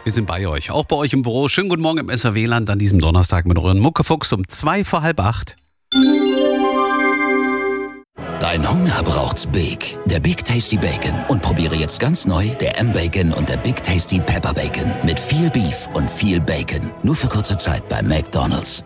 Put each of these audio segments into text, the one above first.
Wir sind bei euch, auch bei euch im Büro. Schönen guten Morgen im SRW-Land an diesem Donnerstag mit euren Muckefuchs um 7:45. Dein Hunger braucht's Big. Der Big Tasty Bacon. Und probiere jetzt ganz neu der M-Bacon und der Big Tasty Pepper Bacon. Mit viel Beef und viel Bacon. Nur für kurze Zeit bei McDonald's.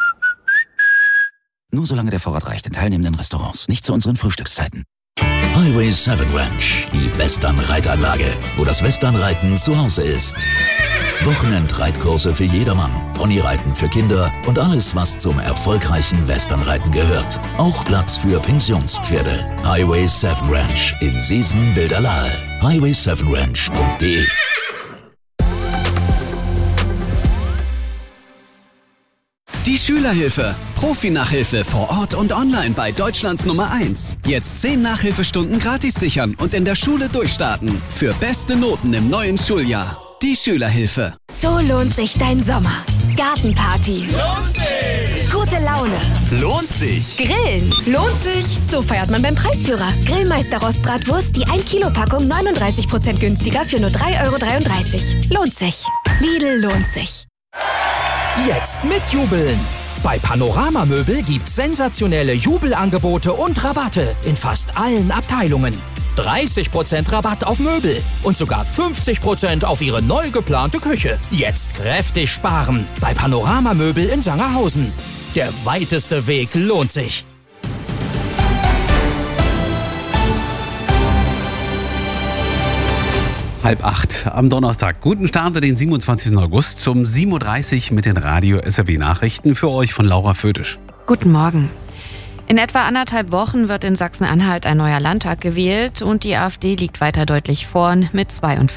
Nur solange der Vorrat reicht in teilnehmenden Restaurants. Nicht zu unseren Frühstückszeiten. Highway 7 Ranch, die Western-Reitanlage, wo das Westernreiten zu Hause ist. Wochenendreitkurse für jedermann, Ponyreiten für Kinder und alles, was zum erfolgreichen Westernreiten gehört. Auch Platz für Pensionspferde. Highway 7 Ranch in Seesen-Bilderlahe. highway7ranch.de. Die Schülerhilfe. Profi-Nachhilfe vor Ort und online bei Deutschlands Nummer 1. Jetzt 10 Nachhilfestunden gratis sichern und in der Schule durchstarten. Für beste Noten im neuen Schuljahr. Die Schülerhilfe. So lohnt sich dein Sommer. Gartenparty. Lohnt sich! Gute Laune. Lohnt sich! Grillen. Lohnt sich. So feiert man beim Preisführer. Grillmeister Rostbratwurst, die 1-Kilo-Packung 39% günstiger für nur 3,33 €. Lohnt sich. Lidl lohnt sich. Jetzt mitjubeln! Bei Panorama Möbel gibt's sensationelle Jubelangebote und Rabatte in fast allen Abteilungen. 30% Rabatt auf Möbel und sogar 50% auf Ihre neu geplante Küche. Jetzt kräftig sparen bei Panorama Möbel in Sangerhausen. Der weiteste Weg lohnt sich. Halb 8 am Donnerstag. Guten Start in den 27. August um 7:30 Uhr mit den Radio SRW Nachrichten für euch von Laura Födisch. Guten Morgen. In etwa 1,5 Wochen wird in Sachsen-Anhalt ein neuer Landtag gewählt und die AfD liegt weiter deutlich vorn mit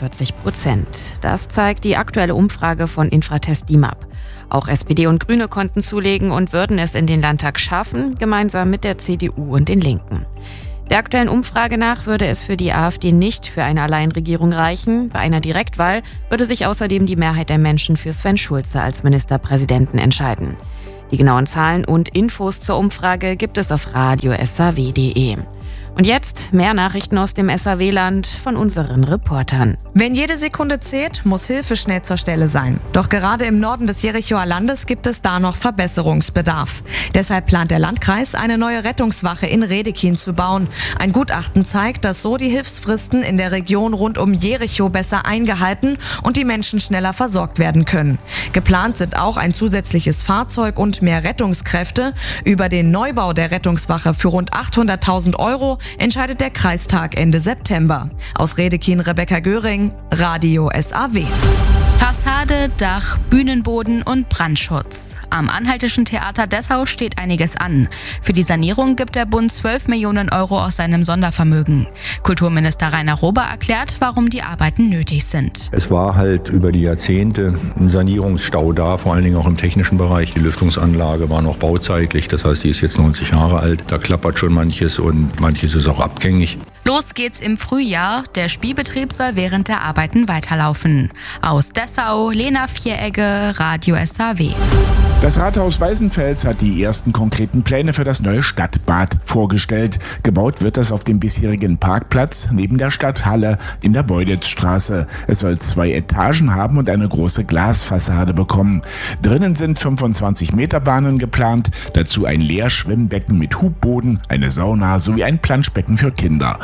42%. Das zeigt die aktuelle Umfrage von Infratest DIMAP. Auch SPD und Grüne konnten zulegen und würden es in den Landtag schaffen, gemeinsam mit der CDU und den Linken. Der aktuellen Umfrage nach würde es für die AfD nicht für eine Alleinregierung reichen. Bei einer Direktwahl würde sich außerdem die Mehrheit der Menschen für Sven Schulze als Ministerpräsidenten entscheiden. Die genauen Zahlen und Infos zur Umfrage gibt es auf radio.srw.de. Und jetzt mehr Nachrichten aus dem SRW-Land von unseren Reportern. Wenn jede Sekunde zählt, muss Hilfe schnell zur Stelle sein. Doch gerade im Norden des Jerichoer Landes gibt es da noch Verbesserungsbedarf. Deshalb plant der Landkreis, eine neue Rettungswache in Redekin zu bauen. Ein Gutachten zeigt, dass so die Hilfsfristen in der Region rund um Jericho besser eingehalten und die Menschen schneller versorgt werden können. Geplant sind auch ein zusätzliches Fahrzeug und mehr Rettungskräfte. Über den Neubau der Rettungswache für rund 800.000 € entscheidet der Kreistag Ende September. Aus Redekin Rebecca Göring, Radio SAW. Fassade, Dach, Bühnenboden und Brandschutz. Am Anhaltischen Theater Dessau steht einiges an. Für die Sanierung gibt der Bund 12 Millionen € aus seinem Sondervermögen. Kulturminister Rainer Rober erklärt, warum die Arbeiten nötig sind. Es war halt über die Jahrzehnte ein Sanierungsstau da, vor allen Dingen auch im technischen Bereich. Die Lüftungsanlage war noch bauzeitlich, das heißt, die ist jetzt 90 Jahre alt. Da klappert schon manches und manches ist auch abgängig. Los geht's im Frühjahr. Der Spielbetrieb soll während der Arbeiten weiterlaufen. Aus Dessau, Lena Vieregge, Radio SAW. Das Rathaus Weißenfels hat die ersten konkreten Pläne für das neue Stadtbad vorgestellt. Gebaut wird das auf dem bisherigen Parkplatz neben der Stadthalle in der Beuditzstraße. Es soll 2 Etagen haben und eine große Glasfassade bekommen. Drinnen sind 25-Meter-Bahnen geplant, dazu ein Leerschwimmbecken mit Hubboden, eine Sauna sowie ein Planschbecken für Kinder.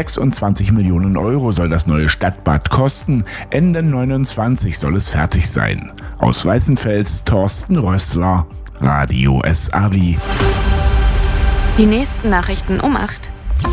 26 Millionen € soll das neue Stadtbad kosten. Ende 29 soll es fertig sein. Aus Weißenfels, Thorsten Rössler, Radio SAW. Die nächsten Nachrichten um 8.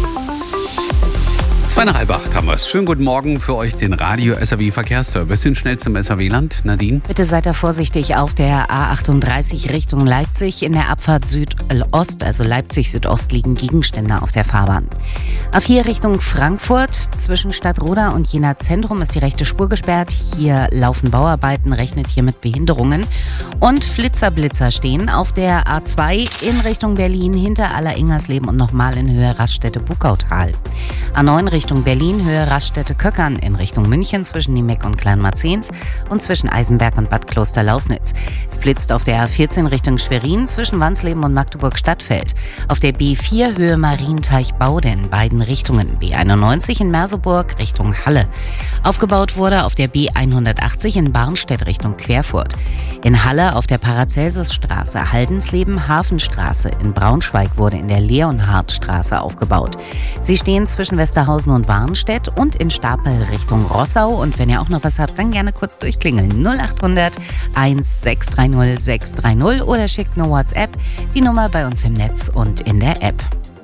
7:45 haben wir es. Schönen guten Morgen für euch, den Radio SAW Verkehrsservice. Sind schnell zum SRW-Land. Nadine? Bitte seid da vorsichtig auf der A38 Richtung Leipzig. In der Abfahrt Südost, also Leipzig-Südost, liegen Gegenstände auf der Fahrbahn. A4 Richtung Frankfurt. Zwischen Stadtroda und Jena Zentrum ist die rechte Spur gesperrt. Hier laufen Bauarbeiten, rechnet hier mit Behinderungen. Und Flitzer-Blitzer stehen auf der A2 in Richtung Berlin hinter Aller-Ingersleben und nochmal in Höhe Raststätte Buckautal. A9 Richtung Richtung Berlin, Höhe Raststätte-Köckern, in Richtung München zwischen Niemeck und Kleinmarzens und zwischen Eisenberg und Bad Kloster-Lausnitz. Es blitzt auf der A14 Richtung Schwerin zwischen Wansleben und Magdeburg-Stadtfeld. Auf der B4 Höhe Marienteich-Baude in beiden Richtungen. B91 in Merseburg Richtung Halle. Aufgebaut wurde auf der B180 in Barnstedt Richtung Querfurt. In Halle auf der Paracelsusstraße, Haldensleben-Hafenstraße. In Braunschweig wurde in der Leonhardtstraße aufgebaut. Sie stehen zwischen Westerhausen und Warnstedt und in Stapel Richtung Rossau. Und wenn ihr auch noch was habt, dann gerne kurz durchklingeln. 0800 1630 630 oder schickt eine WhatsApp. Die Nummer bei uns im Netz und in der App.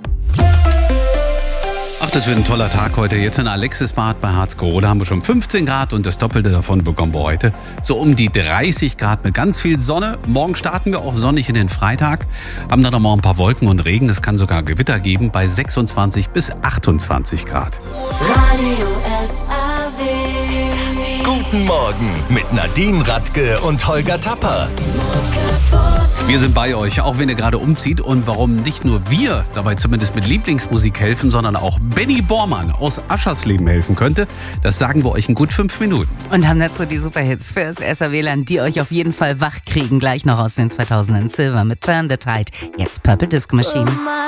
Ach, das wird ein toller Tag heute. Jetzt in Alexisbad bei Harzgerode haben wir schon 15 Grad und das Doppelte davon bekommen wir heute. So um die 30 Grad mit ganz viel Sonne. Morgen starten wir auch sonnig in den Freitag. Haben dann noch mal ein paar Wolken und Regen. Es kann sogar Gewitter geben bei 26 bis 28 Grad. Radio SAW. Guten Morgen mit Nadine Radke und Holger Tapper. Wir sind bei euch, auch wenn ihr gerade umzieht. Und warum nicht nur wir dabei zumindest mit Lieblingsmusik helfen, sondern auch Benny Bormann aus Aschersleben helfen könnte, das sagen wir euch in gut 5 Minuten. Und haben dazu die Superhits fürs SAW, die euch auf jeden Fall wach kriegen. Gleich noch aus den 2000ern. Silver mit Turn the Tide. Jetzt Purple Disco Machine.